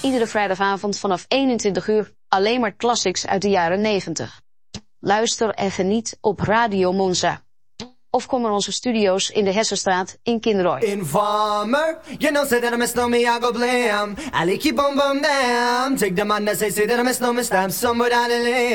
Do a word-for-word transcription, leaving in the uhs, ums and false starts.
Iedere vrijdagavond vanaf eenentwintig uur alleen maar classics uit de jaren negentig. Luister en geniet op Radio Monza. Of kom naar onze studio's in de Hessenstraat in Kinrooi. Informer, you know say that I miss no me, I go blam. I like keep on bum bam. Take the man that say say that I miss no me, stamp somewhere down the lane.